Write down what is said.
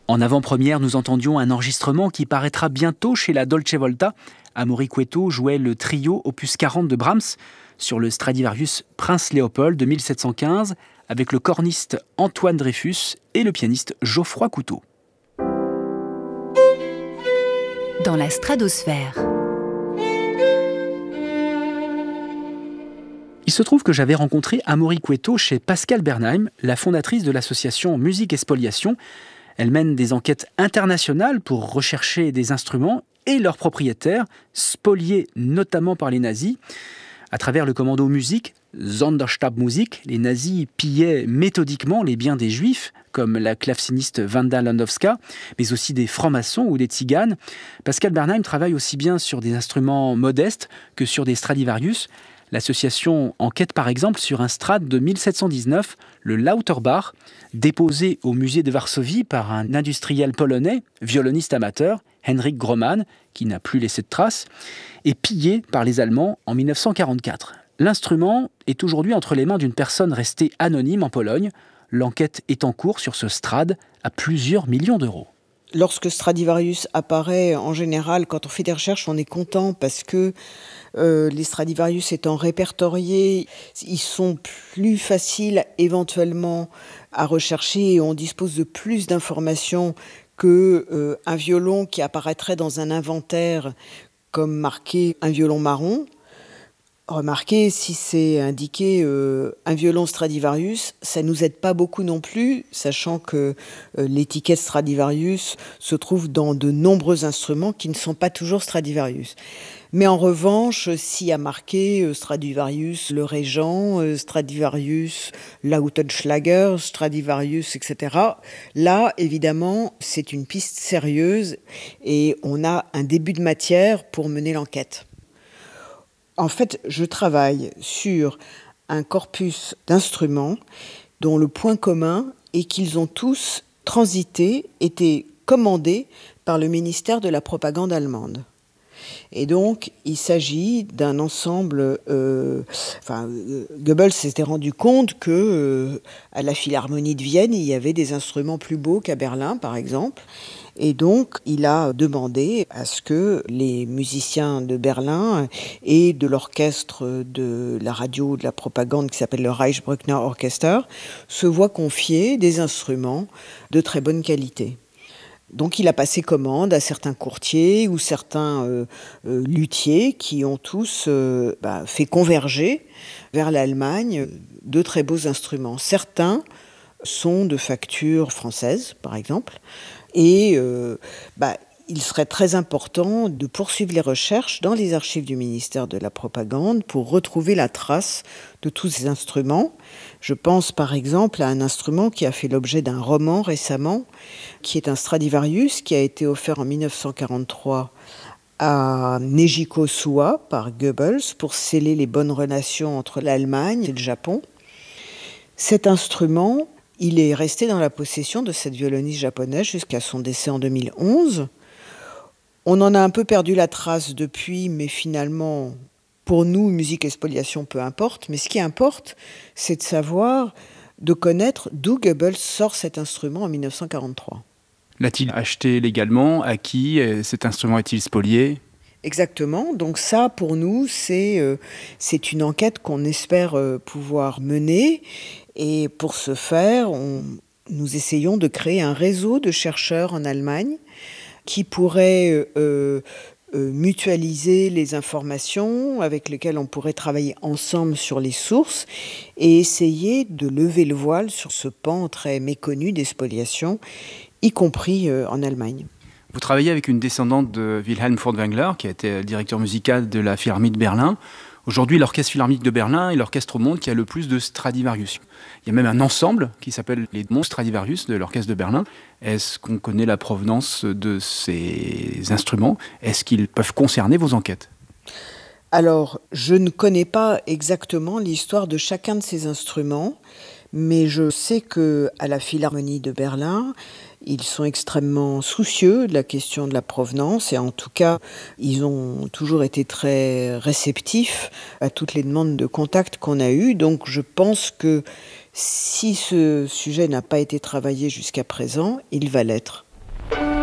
En avant-première, nous entendions un enregistrement qui paraîtra bientôt chez la Dolce Volta. Amaury Cueto jouait le trio opus 40 de Brahms sur le Stradivarius Prince Léopold de 1715 avec le corniste Antoine Dreyfus et le pianiste Geoffroy Couteau. Dans la stratosphère. Il se trouve que j'avais rencontré Amaury Cueto chez Pascale Bernheim, la fondatrice de l'association Musique et Spoliation. Elle mène des enquêtes internationales pour rechercher des instruments et leurs propriétaires, spoliés notamment par les nazis. À travers le commando musique, Sonderstab Musik, les nazis pillaient méthodiquement les biens des juifs, comme la claveciniste Wanda Landowska, mais aussi des francs-maçons ou des tziganes. Pascale Bernheim travaille aussi bien sur des instruments modestes que sur des Stradivarius. L'association enquête par exemple sur un Strad de 1719, le Lauterbach, déposé au musée de Varsovie par un industriel polonais, violoniste amateur, Henryk Groman, qui n'a plus laissé de traces, et pillé par les Allemands en 1944. L'instrument est aujourd'hui entre les mains d'une personne restée anonyme en Pologne. L'enquête est en cours sur ce Strad à plusieurs millions d'euros. Lorsque Stradivarius apparaît, en général, quand on fait des recherches, on est content parce que les Stradivarius étant répertoriés, ils sont plus faciles éventuellement à rechercher et on dispose de plus d'informations qu'un violon qui apparaîtrait dans un inventaire comme marqué un violon marron. Remarquez, si c'est indiqué un violon Stradivarius, ça ne nous aide pas beaucoup non plus, sachant que l'étiquette Stradivarius se trouve dans de nombreux instruments qui ne sont pas toujours Stradivarius. Mais en revanche, s'il y a marqué Stradivarius le Régent, Stradivarius Lautenschlager, Stradivarius, etc., là, évidemment, c'est une piste sérieuse et on a un début de matière pour mener l'enquête. En fait, je travaille sur un corpus d'instruments dont le point commun est qu'ils ont tous transité, été commandés par le ministère de la propagande allemande. Et donc, il s'agit d'un ensemble... Goebbels s'était rendu compte que à la Philharmonie de Vienne, il y avait des instruments plus beaux qu'à Berlin, par exemple. Et donc, il a demandé à ce que les musiciens de Berlin et de l'orchestre de la radio de la propagande qui s'appelle le Reichsbruckner Orchester se voient confier des instruments de très bonne qualité. Donc il a passé commande à certains courtiers ou certains luthiers qui ont tous fait converger vers l'Allemagne de très beaux instruments. Certains sont de facture française, par exemple, et il serait très important de poursuivre les recherches dans les archives du ministère de la Propagande pour retrouver la trace de tous ces instruments. Je pense par exemple à un instrument qui a fait l'objet d'un roman récemment, qui est un Stradivarius qui a été offert en 1943 à Nejiko Suwa par Goebbels pour sceller les bonnes relations entre l'Allemagne et le Japon. Cet instrument, il est resté dans la possession de cette violoniste japonaise jusqu'à son décès en 2011. On en a un peu perdu la trace depuis, mais finalement, pour nous, musique et spoliation, peu importe. Mais ce qui importe, c'est de savoir, de connaître d'où Goebbels sort cet instrument en 1943. L'a-t-il acheté légalement? À qui? Cet instrument est-il spolié? Exactement. Donc ça, pour nous, c'est une enquête qu'on espère pouvoir mener. Et pour ce faire, nous essayons de créer un réseau de chercheurs en Allemagne qui pourraient mutualiser les informations, avec lesquelles on pourrait travailler ensemble sur les sources et essayer de lever le voile sur ce pan très méconnu des spoliations, y compris en Allemagne. Vous travaillez avec une descendante de Wilhelm Furtwängler, qui a été directeur musical de la Philharmonie de Berlin. Aujourd'hui, l'Orchestre Philharmonique de Berlin est l'orchestre au monde qui a le plus de Stradivarius. Il y a même un ensemble qui s'appelle les Monts Stradivarius de l'Orchestre de Berlin. Est-ce qu'on connaît la provenance de ces instruments? Est-ce qu'ils peuvent concerner vos enquêtes? Alors, je ne connais pas exactement l'histoire de chacun de ces instruments, mais je sais qu'à la Philharmonie de Berlin, ils sont extrêmement soucieux de la question de la provenance et en tout cas, ils ont toujours été très réceptifs à toutes les demandes de contact qu'on a eues. Donc je pense que si ce sujet n'a pas été travaillé jusqu'à présent, il va l'être.